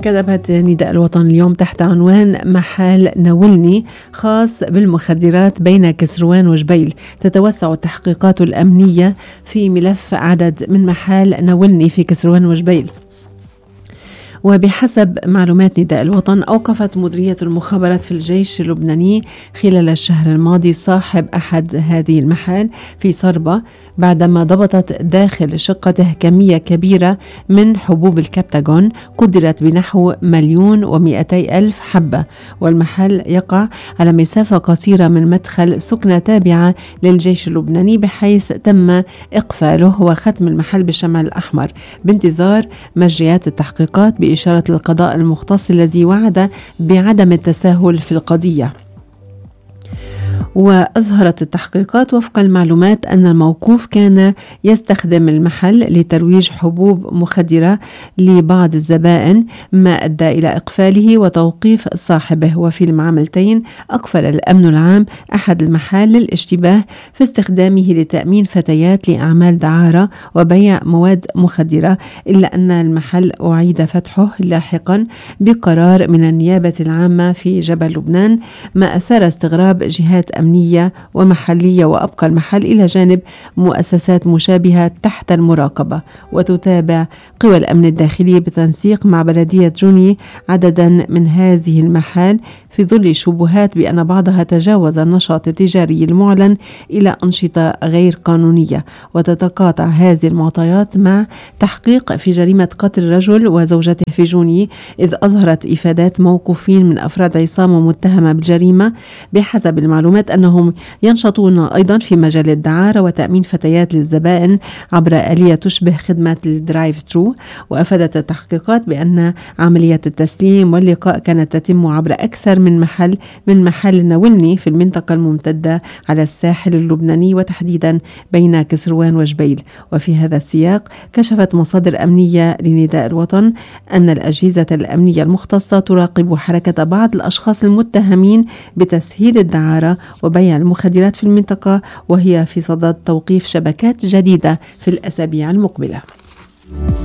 كتبت نداء الوطن اليوم تحت عنوان محال ناولني خاص بالمخدرات بين كسروان وجبيل، تتوسع التحقيقات الأمنية في ملف عدد من محال ناولني في كسروان وجبيل. وبحسب معلومات نداء الوطن، أوقفت مديرية المخابرات في الجيش اللبناني خلال الشهر الماضي صاحب أحد هذه المحال في صربة بعدما ضبطت داخل شقته كمية كبيرة من حبوب الكبتاغون قدرت بنحو 1,200,000 حبة، والمحل يقع على مسافة قصيرة من مدخل سكنة تابعة للجيش اللبناني، بحيث تم إقفاله وختم المحل بالشمع الأحمر بانتظار مجريات التحقيقات بإشارة القضاء المختص الذي وعد بعدم التساهل في القضية. وأظهرت التحقيقات وفق المعلومات أن الموقوف كان يستخدم المحل لترويج حبوب مخدرة لبعض الزبائن، ما أدى إلى إقفاله وتوقيف صاحبه. وفي المعاملتين أقفل الأمن العام أحد المحال للاشتباه في استخدامه لتأمين فتيات لأعمال دعارة وبيع مواد مخدرة، إلا أن المحل أعيد فتحه لاحقا بقرار من النيابة العامة في جبل لبنان، ما أثار استغراب جهات أمنية ومحلية، وأبقى المحل إلى جانب مؤسسات مشابهة تحت المراقبة. وتتابع قوى الأمن الداخلي بتنسيق مع بلدية جوني عددا من هذه المحال في ظل شبهات بأن بعضها تجاوز النشاط التجاري المعلن إلى أنشطة غير قانونية. وتتقاطع هذه المعطيات مع تحقيق في جريمة قتل رجل وزوجته في جوني، إذ أظهرت إفادات موقوفين من أفراد عصابة متهمة بالجريمة بحسب المعلومات أنهم ينشطون أيضا في مجال الدعارة وتأمين فتيات للزبائن عبر آلية تشبه خدمة الدرايف ثرو. وأفادت التحقيقات بأن عملية التسليم واللقاء كانت تتم عبر أكثر من محل ناولني في المنطقة الممتدة على الساحل اللبناني، وتحديدا بين كسروان وجبيل. وفي هذا السياق كشفت مصادر أمنية لنداء الوطن أن الأجهزة الأمنية المختصة تراقب حركة بعض الأشخاص المتهمين بتسهيل الدعارة وبيع المخدرات في المنطقة، وهي في صدد توقيف شبكات جديدة في الأسابيع المقبلة.